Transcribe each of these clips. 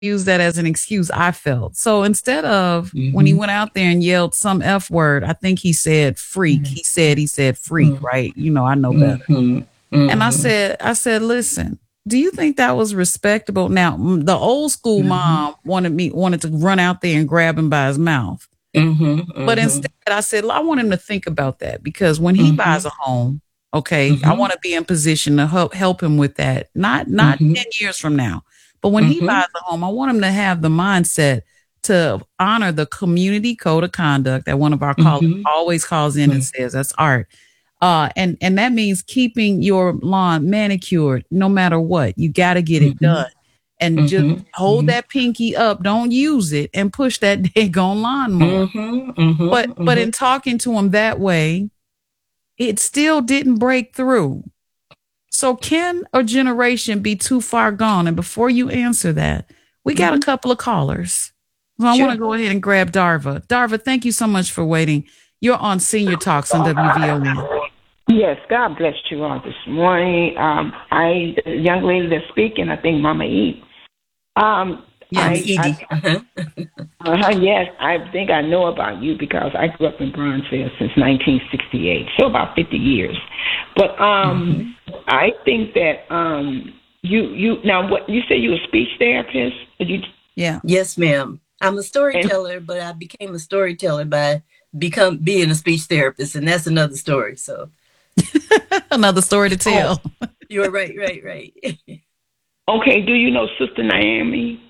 use that as an excuse, I felt. So instead of when he Mm-hmm. went out there and yelled some F word, I think he said freak. He said freak, Mm-hmm. right? I know better. Mm-hmm. And Mm-hmm. I said, listen, do you think that was respectable? Now, the old school Mm-hmm. mom wanted to run out there and grab him by his mouth. But Mm-hmm. instead, I said, I want him to think about that because when he buys Mm-hmm. a home, okay, I Mm-hmm. want to be in position to help him with that. Not Mm-hmm. 10 years from now, but when he Mm-hmm. buys a home, I want him to have the mindset to honor the community code of conduct that one of our callers Mm-hmm. always calls in and says that's art. And that means keeping your lawn manicured no matter what. You got to get it Mm-hmm. done. And just Mm-hmm. hold that pinky up. Don't use it and push that daggone lawnmower. Mm-hmm. Mm-hmm. But Mm-hmm. in talking to him that way, it still didn't break through. So can a generation be too far gone? And before you answer that, we got a Mm-hmm. couple of callers. So I want to Sure. go ahead and grab Darva. Darva, thank you so much for waiting. You're on Senior Talks on WVON. Yes, God bless you all this morning. The young lady that's speaking, I think Mama E. Um, Mommy Yes. I, Edie. Uh-huh. yes, I think I know about you because I grew up in Bronzeville since 1968, so about 50 years. But Mm-hmm. I think that you now what you say you a speech therapist? Yeah. Yes, ma'am. I'm a And storyteller, but I became a storyteller by being a speech therapist, and that's another story. So Another story to oh, tell. you're right, right, right. okay. Do you know Sister Naomi?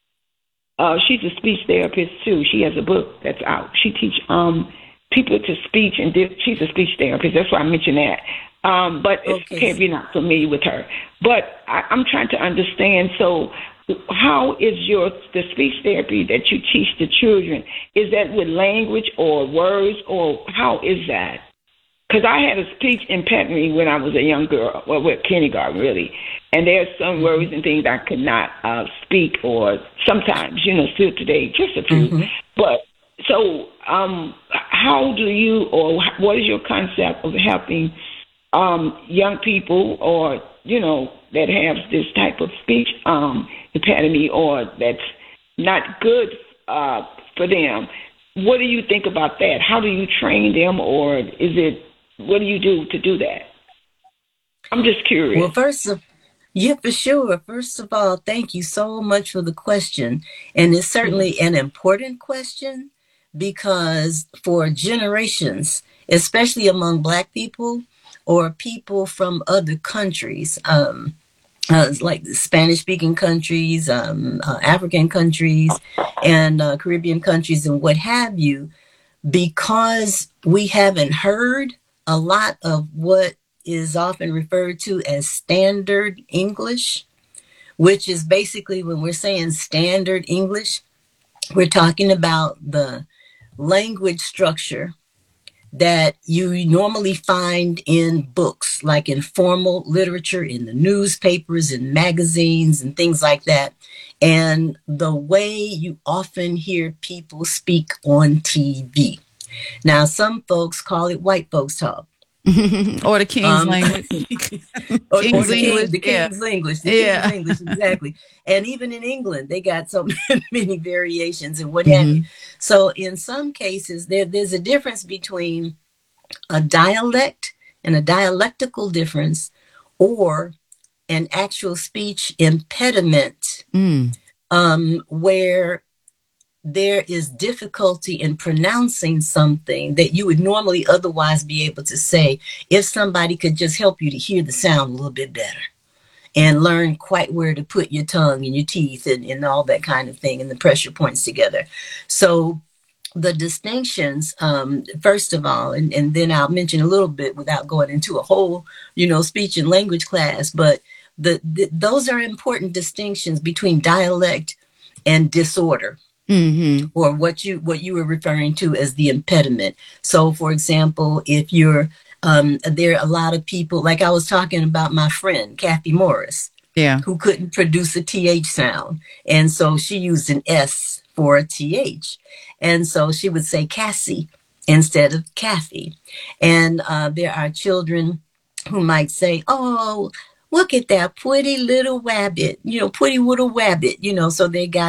She's a speech therapist too. She has a book that's out. She teach people to speech, and she's a speech therapist. That's why I mentioned that. But it's Okay. okay if you're not familiar with her. But I'm trying to understand. So, how is the speech therapy that you teach the children? Is that with language or words, or how is that? Because I had a speech impediment when I was a young girl, well, with kindergarten really, and there's some Mm-hmm. words and things I could not speak, or sometimes, still today, just a few. Mm-hmm. But so, how do you, or what is your concept of helping young people, or that have this type of speech impediment, or that's not good for them? What do you think about that? How do you train them, or what do you do to do that? I'm just Well, curious. yeah, for sure. First of all, thank you so much for the question. And it's certainly an important question because for generations, especially among Black people or people from other countries, like Spanish speaking countries, African countries, and Caribbean countries, and what have you, because we haven't heard a lot of what is often referred to as standard English, which is basically when we're saying standard English, we're talking about the language structure that you normally find in books, like in formal literature, in the newspapers and magazines and things like that, and the way you often hear people speak on TV. Now, some folks call it white folks talk. Or the King's Um, language. or King's English. the Yeah. King's English, Yeah. exactly. And even in England, they got so many variations and what have you. Hmm. So in some cases, there's a difference between a dialect and a dialectical difference, or an actual speech impediment, Mm. where there is difficulty in pronouncing something that you would normally otherwise be able to say if somebody could just help you to hear the sound a little bit better and learn quite where to put your tongue and your teeth and all that kind of thing and the pressure points together. So the distinctions, first of all, and then I'll mention a little bit without going into a whole, speech and language class, but those are important distinctions between dialect and disorder, Hmm. or what you were referring to as the impediment. So, for example, if you're there are a lot of people, like I was talking about my friend Kathy Morris, Yeah. who couldn't produce a th sound, and so she used an s for a th, and so she would say Cassie instead of Kathy. And there are children who might say, "Oh, look at that pretty little rabbit, pretty little rabbit, so they got